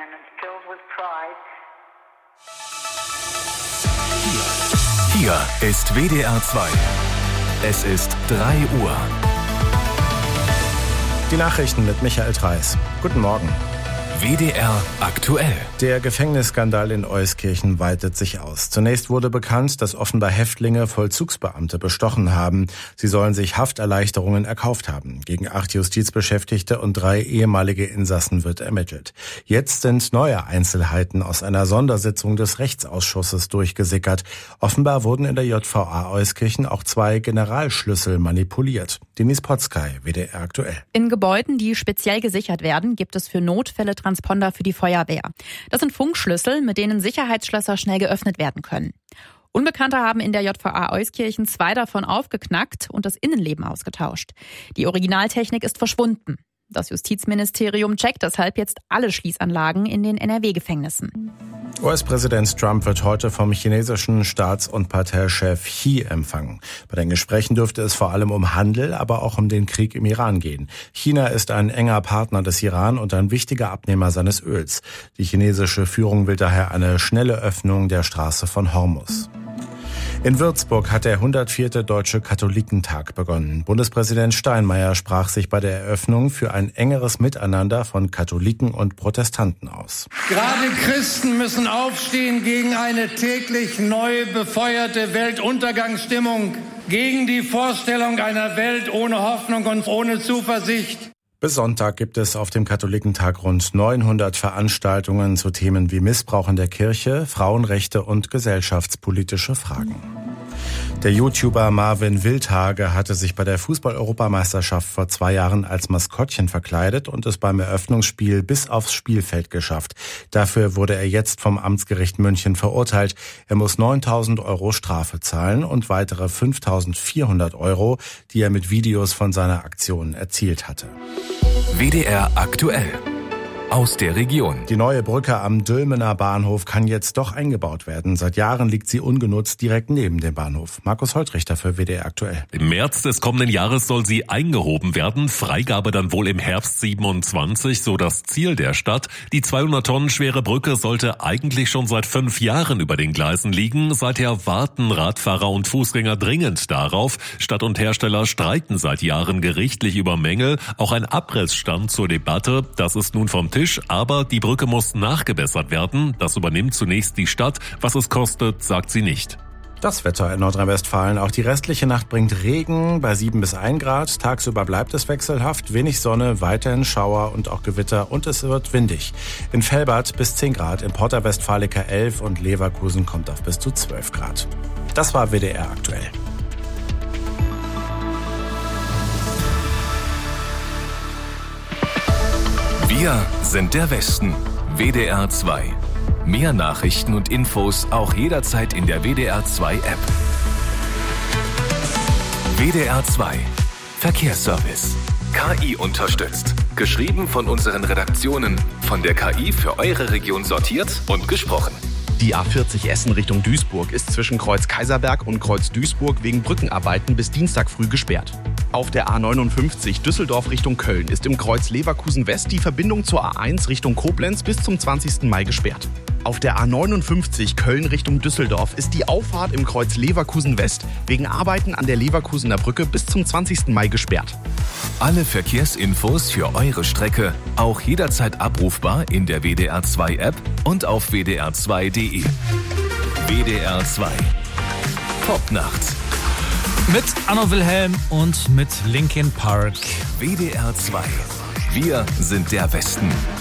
Hier ist WDR 2. Es ist 3 Uhr. Die Nachrichten mit Michael Treis. Guten Morgen. WDR aktuell. Der Gefängnisskandal in Euskirchen weitet sich aus. Zunächst wurde bekannt, dass offenbar Häftlinge Vollzugsbeamte bestochen haben. Sie sollen sich Hafterleichterungen erkauft haben. Gegen 8 Justizbeschäftigte und 3 ehemalige Insassen wird ermittelt. Jetzt sind neue Einzelheiten aus einer Sondersitzung des Rechtsausschusses durchgesickert. Offenbar wurden in der JVA Euskirchen auch 2 Generalschlüssel manipuliert. Denise Potzkay, WDR aktuell. In Gebäuden, die speziell gesichert werden, gibt es für Notfälle Transponder für die Feuerwehr. Das sind Funkschlüssel, mit denen Sicherheitsschlösser schnell geöffnet werden können. Unbekannte haben in der JVA Euskirchen 2 davon aufgeknackt und das Innenleben ausgetauscht. Die Originaltechnik ist verschwunden. Das Justizministerium checkt deshalb jetzt alle Schließanlagen in den NRW-Gefängnissen. US-Präsident Trump wird heute vom chinesischen Staats- und Parteichef Xi empfangen. Bei den Gesprächen dürfte es vor allem um Handel, aber auch um den Krieg im Iran gehen. China ist ein enger Partner des Iran und ein wichtiger Abnehmer seines Öls. Die chinesische Führung will daher eine schnelle Öffnung der Straße von Hormuz. In Würzburg hat der 104. Deutsche Katholikentag begonnen. Bundespräsident Steinmeier sprach sich bei der Eröffnung für ein engeres Miteinander von Katholiken und Protestanten aus. Gerade Christen müssen aufstehen gegen eine täglich neu befeuerte Weltuntergangsstimmung, gegen die Vorstellung einer Welt ohne Hoffnung und ohne Zuversicht. Bis Sonntag gibt es auf dem Katholikentag rund 900 Veranstaltungen zu Themen wie Missbrauch in der Kirche, Frauenrechte und gesellschaftspolitische Fragen. Der YouTuber Marvin Wildhage hatte sich bei der Fußball-Europameisterschaft vor 2 Jahren als Maskottchen verkleidet und es beim Eröffnungsspiel bis aufs Spielfeld geschafft. Dafür wurde er jetzt vom Amtsgericht München verurteilt. Er muss 9.000 € Strafe zahlen und weitere 5.400 €, die er mit Videos von seiner Aktion erzielt hatte. WDR aktuell. Aus der Region. Die neue Brücke am Dülmener Bahnhof kann jetzt doch eingebaut werden. Seit Jahren liegt sie ungenutzt direkt neben dem Bahnhof. Markus Holtrichter für WDR aktuell. Im März des kommenden Jahres soll sie eingehoben werden. Freigabe dann wohl im Herbst 27, so das Ziel der Stadt. Die 200 Tonnen schwere Brücke sollte eigentlich schon seit 5 Jahren über den Gleisen liegen. Seither warten Radfahrer und Fußgänger dringend darauf. Stadt und Hersteller streiten seit Jahren gerichtlich über Mängel. Auch ein Abriss stand zur Debatte. Das ist nun vom Tisch. Aber die Brücke muss nachgebessert werden. Das übernimmt zunächst die Stadt. Was es kostet, sagt sie nicht. Das Wetter in Nordrhein-Westfalen. Auch die restliche Nacht bringt Regen bei 7 bis 1 Grad. Tagsüber bleibt es wechselhaft. Wenig Sonne, weiterhin Schauer und auch Gewitter. Und es wird windig. In Velbert bis 10 Grad, in Porta Westfalica 11 und Leverkusen kommt auf bis zu 12 Grad. Das war WDR aktuell. Wir sind der Westen. WDR 2. Mehr Nachrichten und Infos auch jederzeit in der WDR 2 App. WDR 2. Verkehrsservice. KI unterstützt. Geschrieben von unseren Redaktionen. Von der KI für eure Region sortiert und gesprochen. Die A40 Essen Richtung Duisburg ist zwischen Kreuz Kaiserberg und Kreuz Duisburg wegen Brückenarbeiten bis Dienstag früh gesperrt. Auf der A59 Düsseldorf Richtung Köln ist im Kreuz Leverkusen West die Verbindung zur A1 Richtung Koblenz bis zum 20. Mai gesperrt. Auf der A59 Köln Richtung Düsseldorf ist die Auffahrt im Kreuz Leverkusen West wegen Arbeiten an der Leverkusener Brücke bis zum 20. Mai gesperrt. Alle Verkehrsinfos für eure Strecke auch jederzeit abrufbar in der WDR 2 App und auf wdr2.de. WDR 2. Top nachts. Mit Anno Wilhelm und mit Linkin Park. WDR 2. Wir sind der Westen.